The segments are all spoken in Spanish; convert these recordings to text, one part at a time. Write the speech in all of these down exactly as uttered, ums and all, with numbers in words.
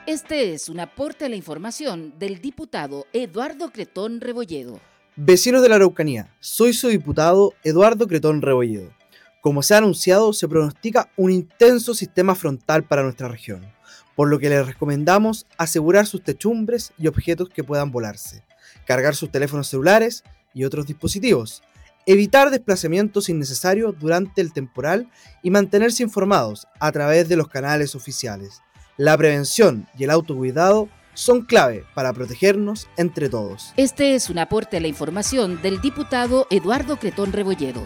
Este es un aporte a la información del diputado Eduardo Cretón Rebolledo. Vecinos de la Araucanía, soy su diputado Eduardo Cretón Rebolledo. Como se ha anunciado, se pronostica un intenso sistema frontal para nuestra región, por lo que les recomendamos asegurar sus techumbres y objetos que puedan volarse, cargar sus teléfonos celulares y otros dispositivos, evitar desplazamientos innecesarios durante el temporal y mantenerse informados a través de los canales oficiales. La prevención y el autocuidado son clave para protegernos entre todos. Este es un aporte a la información del diputado Eduardo Cretón Rebolledo.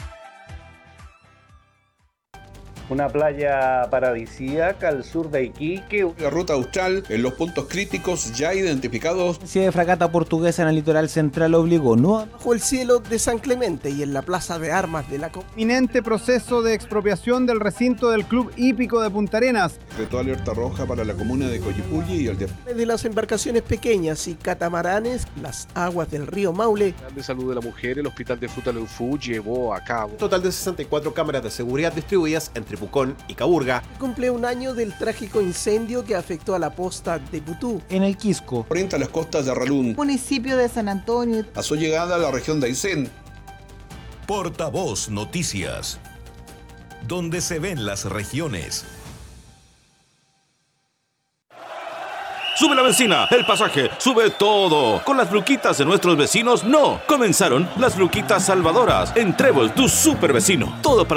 Una playa paradisíaca al sur de Iquique. La ruta austral en los puntos críticos ya identificados. La de fragata portuguesa en el litoral central obligó no bajo el cielo de San Clemente y en la plaza de armas de la Co. Inminente proceso de expropiación del recinto del Club Hípico de Punta Arenas. Decretó alerta roja para la comuna de Coyipulli y el de... de las embarcaciones pequeñas y catamaranes, las aguas del río Maule. De salud de la mujer, el hospital de Fruta Leufú llevó a cabo. Total de sesenta y cuatro cámaras de seguridad distribuidas entre Pucón y Caburga. Cumple un año del trágico incendio que afectó a la posta de Putú. En el Quisco. Orienta las costas de Arralún. Municipio de San Antonio. A su llegada a la región de Aysén. Portavoz Noticias. Donde se ven las regiones. Sube la benzina, el pasaje, sube todo. Con las luquitas de nuestros vecinos, no. Comenzaron las luquitas salvadoras. En Trébol, tu super vecino. Todo para